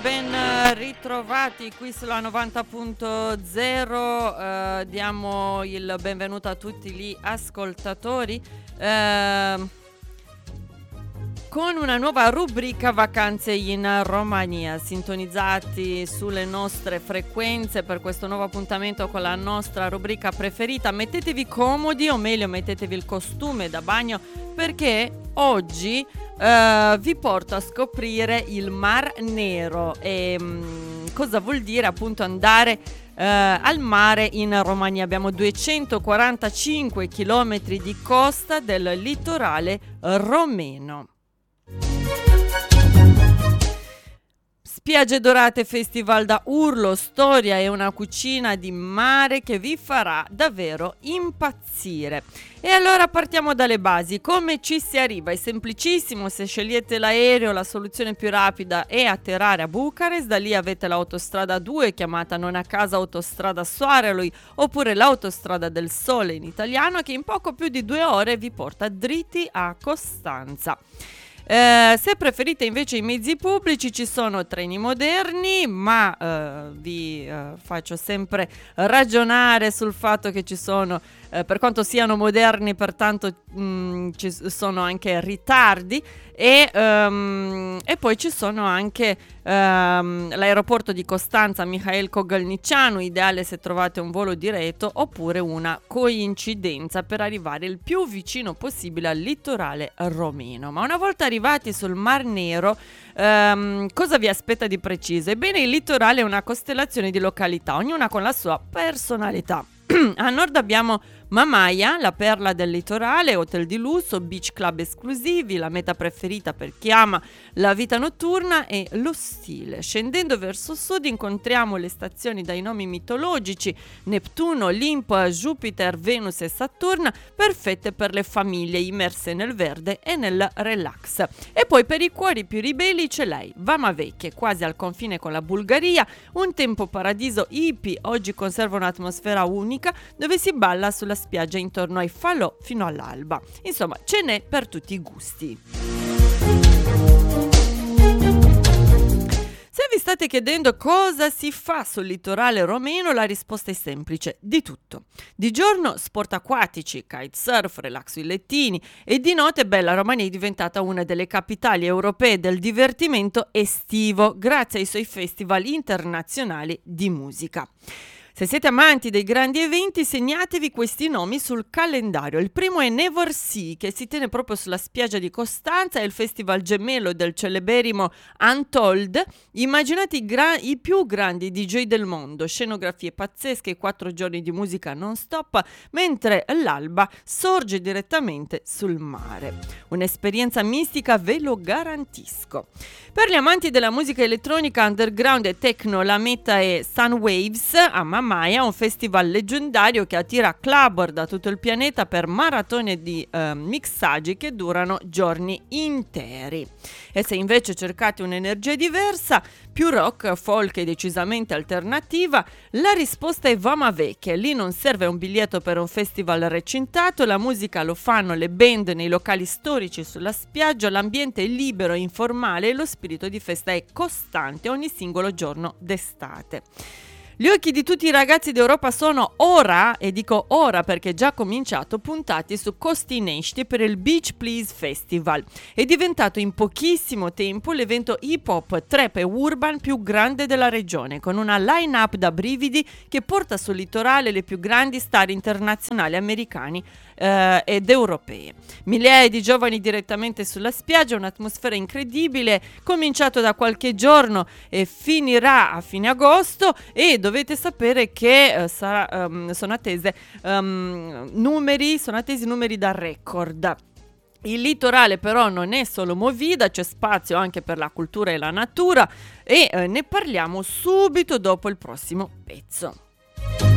Ben ritrovati qui sulla 90.0, diamo il benvenuto a tutti gli ascoltatori con una nuova rubrica Vacanze in Romania, sintonizzati sulle nostre frequenze per questo nuovo appuntamento con la nostra rubrica preferita. Mettetevi comodi, o meglio mettetevi il costume da bagno, perché oggi vi porto a scoprire il Mar Nero e cosa vuol dire appunto andare al mare in Romania. Abbiamo 245 chilometri di costa del litorale romeno. Spiagge dorate, festival da urlo, storia e una cucina di mare che vi farà davvero impazzire. E allora partiamo dalle basi. Come ci si arriva? È semplicissimo, se scegliete l'aereo la soluzione più rapida è atterrare a Bucarest, da lì avete l'autostrada 2 chiamata non a caso autostrada Soarelui oppure l'autostrada del sole in italiano, che in poco più di 2 ore vi porta dritti a Costanza. Se preferite invece i mezzi pubblici ci sono treni moderni, ma vi faccio sempre ragionare sul fatto che ci sono, per quanto siano moderni, pertanto ci sono anche ritardi e poi ci sono anche l'aeroporto di Costanza Mihail Cogălnicianu, ideale se trovate un volo diretto oppure una coincidenza per arrivare il più vicino possibile al litorale romeno. Ma una volta arrivati sul Mar Nero, cosa vi aspetta di preciso? Ebbene, il litorale è una costellazione di località, ognuna con la sua personalità. A nord abbiamo Mamaia, la perla del litorale, hotel di lusso, beach club esclusivi, la meta preferita per chi ama la vita notturna e lo stile. Scendendo verso sud incontriamo le stazioni dai nomi mitologici: Nettuno, Olimpo, Jupiter, Venus e Saturno, perfette per le famiglie immerse nel verde e nel relax. E poi per i cuori più ribelli c'è lei, Vama Veche, quasi al confine con la Bulgaria, un tempo paradiso hippie, oggi conserva un'atmosfera unica dove si balla sulla spiaggia intorno ai falò fino all'alba. Insomma, ce n'è per tutti i gusti. Se vi state chiedendo cosa si fa sul litorale romeno, la risposta è semplice: di tutto. Di giorno sport acquatici, kitesurf, relax sui lettini, e di notte la Romania è diventata una delle capitali europee del divertimento estivo grazie ai suoi festival internazionali di musica. Se siete amanti dei grandi eventi, segnatevi questi nomi sul calendario. Il primo è Never Sea, che si tiene proprio sulla spiaggia di Costanza, è il festival gemello del celeberrimo Untold. Immaginate i più grandi DJ del mondo, scenografie pazzesche, 4 giorni di musica non stop, mentre l'alba sorge direttamente sul mare. Un'esperienza mistica, ve lo garantisco. Per gli amanti della musica elettronica, underground e techno, la meta è Sunwaves a Mamaia, un festival leggendario che attira clubber da tutto il pianeta per maratone di mixaggi che durano giorni interi. E se invece cercate un'energia diversa, più rock, folk e decisamente alternativa, la risposta è Vama Veche. Lì non serve un biglietto per un festival recintato, la musica lo fanno le band nei locali storici sulla spiaggia, l'ambiente è libero e informale e lo spirito di festa è costante ogni singolo giorno d'estate. Gli occhi di tutti i ragazzi d'Europa sono ora, e dico ora perché è già cominciato, puntati su Costinești per il Beach Please Festival. È diventato in pochissimo tempo l'evento hip hop, trap e urban più grande della regione, con una line-up da brividi che porta sul litorale le più grandi star internazionali americani ed europee. Migliaia di giovani direttamente sulla spiaggia, un'atmosfera incredibile, cominciato da qualche giorno e finirà a fine agosto, e dovete sapere che sono attesi numeri da record. Il litorale però non è solo movida, c'è spazio anche per la cultura e la natura, e ne parliamo subito dopo il prossimo pezzo.